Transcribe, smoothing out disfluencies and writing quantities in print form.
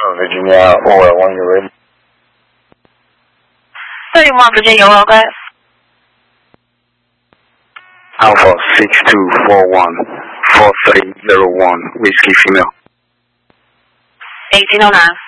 Virginia, OL1, you're ready? 31 Virginia, well, go ahead. Alpha 6241 4301, Whiskey Female. 1809.